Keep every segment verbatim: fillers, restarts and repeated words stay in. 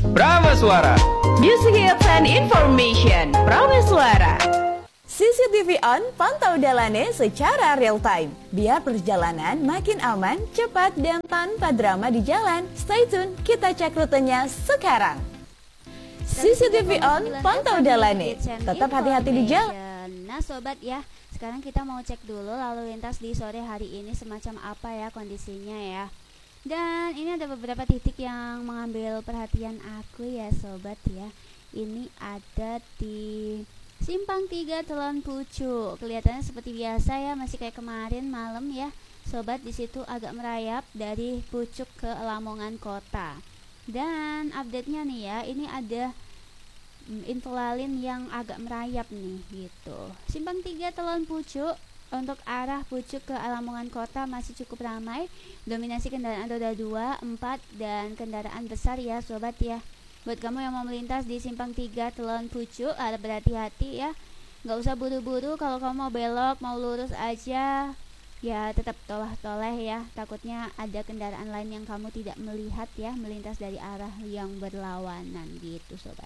Prameswara. Music hits and information. Prameswara. C C T V on, pantau dalannya secara real time. Biar perjalanan makin aman, cepat, dan tanpa drama di jalan. Stay tune, kita cek rutenya sekarang. C C T V on, pantau dalannya. Tetap hati-hati di jalan. Nah sobat ya, sekarang kita mau cek dulu lalu lintas di sore hari ini semacam apa ya kondisinya ya. Dan ini ada beberapa titik yang mengambil perhatian aku ya sobat ya. Ini ada di Simpang tiga Telan Pucuk. Kelihatannya seperti biasa ya, masih kayak kemarin malam ya sobat. Di situ agak merayap dari Pucuk ke Lamongan Kota. Dan update-nya nih ya, ini ada mm, info lalin yang agak merayap nih gitu. Simpang tiga Telan Pucuk untuk arah Pucuk ke Lamongan Kota masih cukup ramai. Dominasi kendaraan roda dua, empat dan kendaraan besar ya sobat ya. Buat kamu yang mau melintas di Simpang tiga Telan Pucuk, harap berhati-hati ya. Nggak usah buru-buru, kalau kamu mau belok, mau lurus aja, ya tetap toleh-toleh ya. Takutnya ada kendaraan lain yang kamu tidak melihat ya, melintas dari arah yang berlawanan gitu sobat.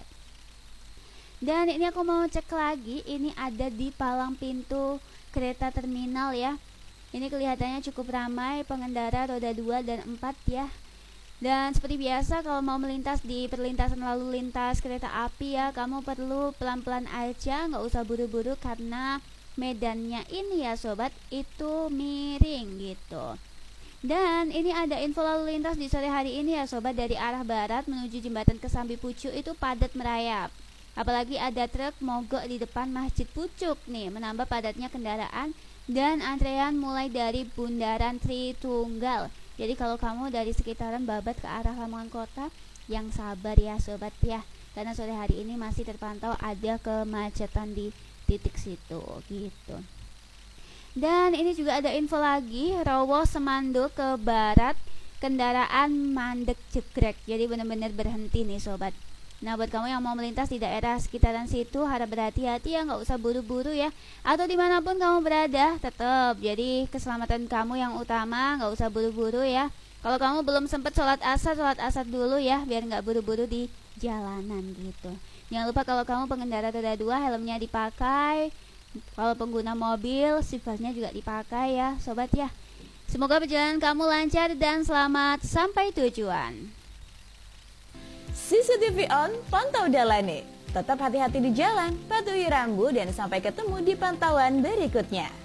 Dan ini aku mau cek lagi, ini ada di palang pintu kereta terminal ya. Ini kelihatannya cukup ramai pengendara roda dua dan empat ya. Dan seperti biasa kalau mau melintas di perlintasan lalu lintas kereta api ya, kamu perlu pelan-pelan aja, nggak usah buru-buru karena medannya ini ya sobat itu miring gitu. Dan ini ada info lalu lintas di sore hari ini ya sobat, dari arah barat menuju jembatan Kesambi Pucuk itu padat merayap. Apalagi ada truk mogok di depan Masjid Pucuk nih, menambah padatnya kendaraan dan antrean mulai dari Bundaran Tritunggal. Jadi kalau kamu dari sekitaran Babat ke arah Lamongan Kota, yang sabar ya sobat ya, karena sore hari ini masih terpantau ada kemacetan di titik situ gitu. Dan ini juga ada info lagi, Rowo Semando ke barat, kendaraan mandek jegrek, jadi benar-benar berhenti nih sobat. Nah buat kamu yang mau melintas di daerah sekitaran situ, harap berhati-hati ya, nggak usah buru-buru ya. Atau dimanapun kamu berada, tetap jadi keselamatan kamu yang utama, nggak usah buru-buru ya. Kalau kamu belum sempat sholat asar, sholat asar dulu ya, biar nggak buru-buru di jalanan gitu. Jangan lupa kalau kamu pengendara roda dua, helmnya dipakai. Kalau pengguna mobil, seatbeltnya juga dipakai ya sobat ya. Semoga perjalanan kamu lancar dan selamat sampai tujuan. C C T V on, pantau dalannya. Tetap hati-hati di jalan, patuhi rambu dan sampai ketemu di pantauan berikutnya.